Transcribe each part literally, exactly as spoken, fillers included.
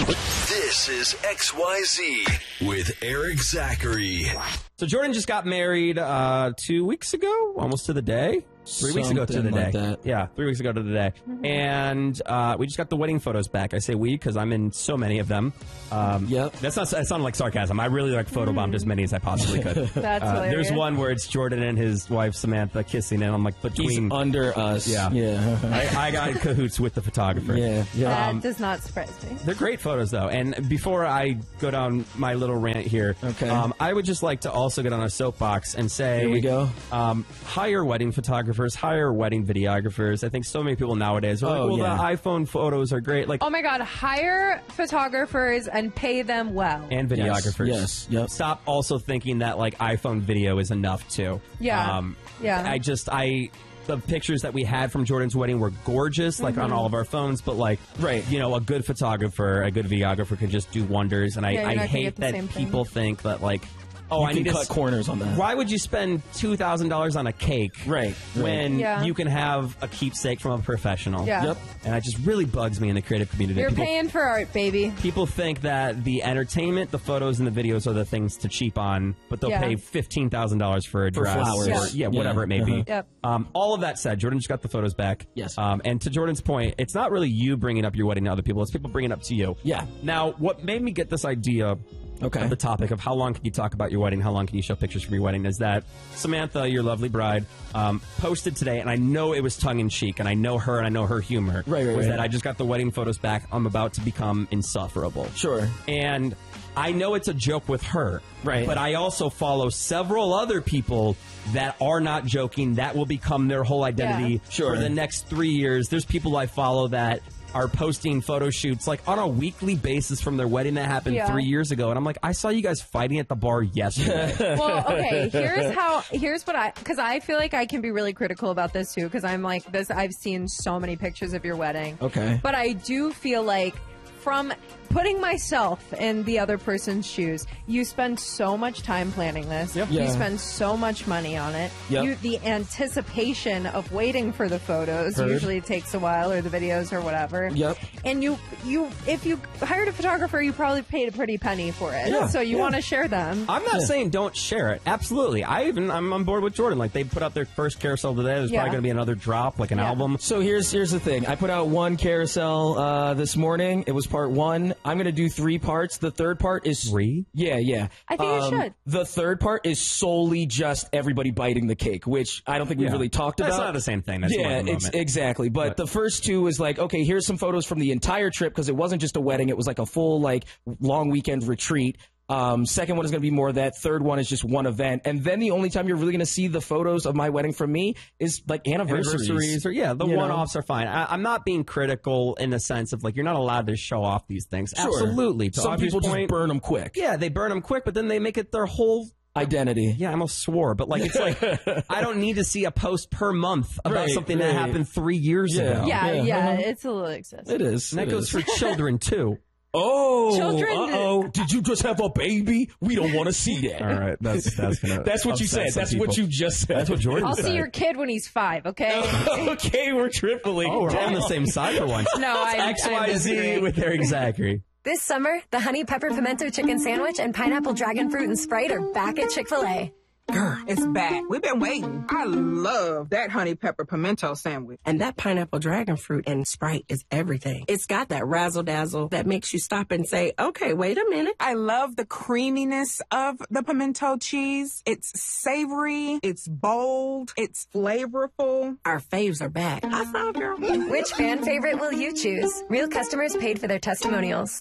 This is X Y Z with Eric Zachary. So Jordan just got married uh, two weeks ago, almost to the day. Three weeks ago to the Something day. like that. Yeah, three weeks ago to the day. Mm-hmm. And uh, we just got the wedding photos back. I say we because I'm in so many of them. Um, Yep. That's not. That sounded like sarcasm. I really like photobombed as many as I possibly could. That's Uh, hilarious. there's one where it's Jordan and his wife Samantha kissing, and I'm like He's between. under us. Yeah. Yeah. I, I got in cahoots with the photographer. yeah. Yeah. That um, does not surprise me. They're great photos, though. And before I go down my little rant here, Okay. um, I would just like to also get on a soapbox and say, Here we go. Um, hire wedding photographers, hire wedding videographers. I think so many people nowadays are Oh, like, well, yeah. the iPhone photos are great, like, Oh my God, hire photographers and pay them well. and videographers. Yes, yep. Stop also thinking that like iPhone video is enough too. Yeah. Um, Yeah. I just I. The pictures that we had from Jordan's wedding were gorgeous, like on all of our phones, but like, Right. you know, a good photographer, a good videographer can just do wonders. And I, Yeah, you're I not gonna hate get the that same thing. people think that like, oh, You I can need to cut s- corners on that. Why would you spend two thousand dollars on a cake, Right, when right. Yeah. you can have a keepsake from a professional? Yeah. Yep. And it just really bugs me in the creative community. You're people, paying for art, baby. people think that the entertainment, the photos, and the videos are the things to cheap on, but they'll Yeah. pay fifteen thousand dollars for a For dress, flowers. or Yeah. yeah, Yeah. whatever it may be. Uh-huh. Yep. Um, all of that said, Jordan just got the photos back. Yes. Um, and to Jordan's point, it's not really you bringing up your wedding to other people; it's people bringing it up to you. Yeah. Now, what made me get this idea Okay. of the topic of how long can you talk about your wedding, how long can you show pictures from your wedding, is that Samantha, your lovely bride, um, posted today, and I know it was tongue-in-cheek, and I know her, and I know her humor, Right, right, was right. that I just got the wedding photos back, I'm about to become insufferable. Sure. And I know it's a joke with her, Right. but I also follow several other people that are not joking, that will become their whole identity Yeah. Sure. for the next three years. There's people I follow that are posting photo shoots like on a weekly basis from their wedding that happened Yeah. three years ago, and I'm like, I saw you guys fighting at the bar yesterday. Well, okay, here's how, here's what I, because I feel like I can be really critical about this too, because I'm like, this, I've seen so many pictures of your wedding. Okay. But I do feel like from putting myself in the other person's shoes, you spend so much time planning this. Yep. You Yeah. spend so much money on it. Yep. You, the anticipation of waiting for the photos Heard. usually takes a while, or the videos or whatever. Yep. And you, you, if you hired a photographer, you probably paid a pretty penny for it. Yeah, So you yeah. want to share them. I'm not saying don't share it. Absolutely. I even I'm on board with Jordan. Like they put out their first carousel today. There's Yeah. probably going to be another drop, like an Yeah. album. So here's here's the thing. I put out one carousel uh, this morning. It was part one. I'm going to do three parts. The third part is Three? Yeah, yeah. I think you should. The third part is solely just everybody biting the cake, which I don't think we've Yeah. really talked That's about. not the same thing. That's more yeah, of a it's moment. exactly. But, But- the first two is like, okay, here's some photos from the entire trip because it wasn't just a wedding; it was like a full like long weekend retreat. Um, second one is going to be more of that. Third one is just one event, and then the only time you're really going to see the photos of my wedding from me is like anniversaries. Anniversaries or yeah, the You know? one-offs are fine. I, I'm not being critical in the sense of like you're not allowed to show off these things. Sure. Absolutely. To Some Audrey's people point, just burn them quick. yeah, they burn them quick, but then they make it their whole. Identity. Yeah, I almost swore, but like it's like I don't need to see a post per month about Right, something that right. happened three years Yeah. ago. Yeah, Yeah. yeah, Uh-huh. it's a little excessive. It is. And that It goes is. for children too. Oh, Children- uh-oh. Did you just have a baby? We don't want to see that. All right, that's that's gonna. That's what you upset said. some That's what people. you just said. That's what Jordan I'll said. see your kid when he's five, okay? Okay, we're tripling. Oh, we're on the same side for once. No, I- X I Y Z disagree. with Eric Zachary. This summer, the Honey Pepper Pimento Chicken Sandwich and Pineapple Dragon Fruit and Sprite are back at Chick-fil-A. It's back. We've been waiting. I love that honey pepper pimento sandwich. And that pineapple dragon fruit and Sprite is everything. It's got that razzle dazzle that makes you stop and say, okay, wait a minute. I love the creaminess of the pimento cheese. It's savory. It's bold. It's flavorful. Our faves are back. I saw, girl. Which fan favorite will you choose? Real customers paid for their testimonials.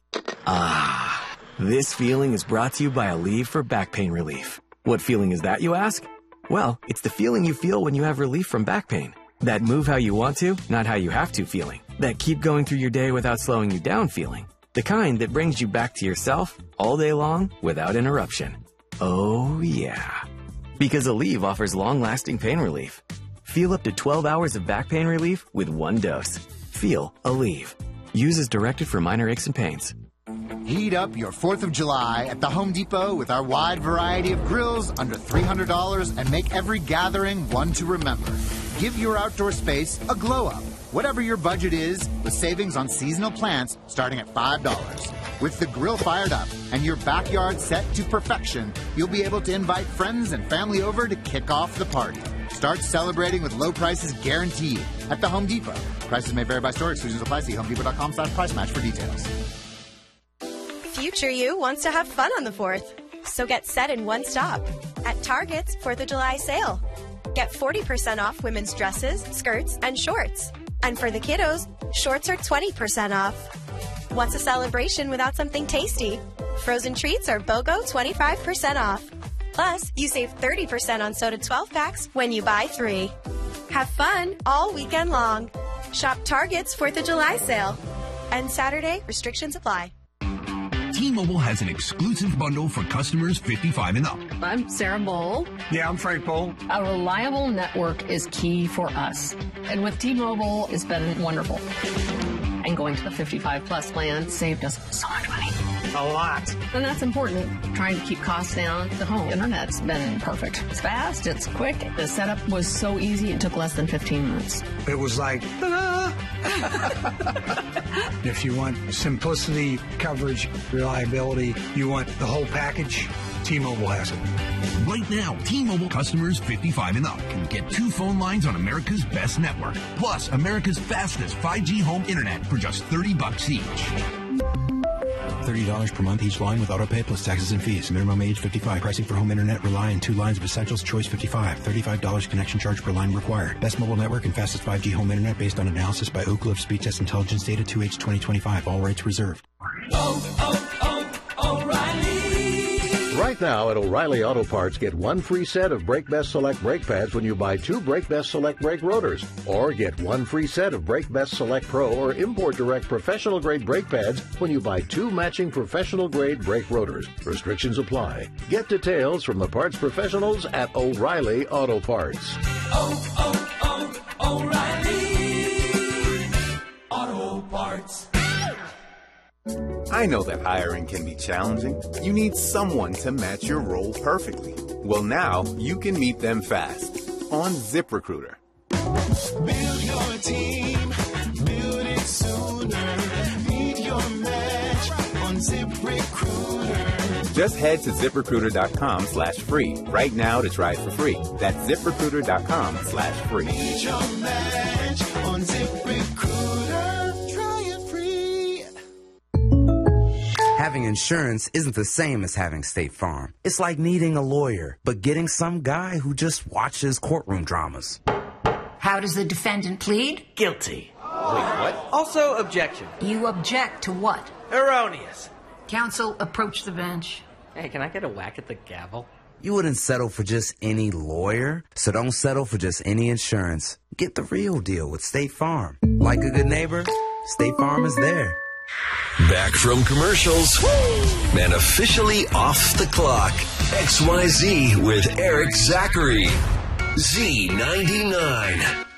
Ah, this feeling is brought to you by Aleve for back pain relief. What feeling is that, you ask? Well, it's the feeling you feel when you have relief from back pain. That move how you want to, not how you have to feeling. That keep going through your day without slowing you down feeling. The kind that brings you back to yourself all day long without interruption. Oh, yeah. Because Aleve offers long-lasting pain relief. Feel up to twelve hours of back pain relief with one dose. Feel Aleve. Use as directed for minor aches and pains. Heat up your fourth of July at the Home Depot with our wide variety of grills under three hundred dollars and make every gathering one to remember. Give your outdoor space a glow up, whatever your budget is, with savings on seasonal plants starting at five dollars. With the grill fired up and your backyard set to perfection, you'll be able to invite friends and family over to kick off the party. Start celebrating with low prices guaranteed at the Home Depot. Prices may vary by store. Exclusions apply. See homedepot.com slash price match for details. Future you wants to have fun on the fourth. So get set in one stop at Target's fourth of July sale. Get forty percent off women's dresses, skirts, and shorts. And for the kiddos, shorts are twenty percent off. What's a celebration without something tasty? Frozen treats are BOGO twenty-five percent off. Plus, you save thirty percent on soda twelve packs when you buy three. Have fun all weekend long. Shop Target's fourth of July sale. And Saturday, restrictions apply. T-Mobile has an exclusive bundle for customers fifty-five and up. I'm Sarah Bowl. Yeah, I'm Frank Bowl. A reliable network is key for us. And with T-Mobile, it's been wonderful. And going to the fifty-five plus plan saved us so much money. A lot. And that's important. Trying to keep costs down. The home internet's been perfect. It's fast, it's quick. The setup was so easy, it took less than fifteen minutes. It was like, ta-da! If you want simplicity, coverage, reliability, you want the whole package, T-Mobile has it. Right now, T-Mobile customers fifty-five and up can get two phone lines on America's best network, plus America's fastest five G home internet for just thirty bucks each. thirty dollars per month each line with autopay plus taxes and fees. Minimum age fifty-five. Pricing for home internet rely on two lines of Essentials Choice fifty-five. thirty-five dollars connection charge per line required. Best mobile network and fastest five G home internet based on analysis by Oak Cliff Speed Test Intelligence Data two H twenty twenty-five. All rights reserved. Oh, oh, oh, O'Reilly. Right now at O'Reilly Auto Parts, get one free set of Brake Best Select brake pads when you buy two Brake Best Select brake rotors. Or get one free set of Brake Best Select Pro or Import Direct professional grade brake pads when you buy two matching professional grade brake rotors. Restrictions apply. Get details from the parts professionals at O'Reilly Auto Parts. Oh, oh, oh, O'Reilly Auto Parts. I know that hiring can be challenging. You need someone to match your role perfectly. Well, now you can meet them fast on ZipRecruiter. Build your team, build it sooner. Meet your match on ZipRecruiter. Just head to ZipRecruiter.com slash free right now to try it for free. That's ZipRecruiter.com slash free. Meet your match on ZipRecruiter. Try it free. Having insurance isn't the same as having State Farm. It's like needing a lawyer, but getting some guy who just watches courtroom dramas. How does the defendant plead? Guilty. Wait, what? Also, objection. You object to what? Erroneous. Counsel, approach the bench. Hey, can I get a whack at the gavel? You wouldn't settle for just any lawyer, so don't settle for just any insurance. Get the real deal with State Farm. Like a good neighbor, State Farm is there. Back from commercials and officially off the clock. X Y Z with Eric Zachary. Z ninety-nine.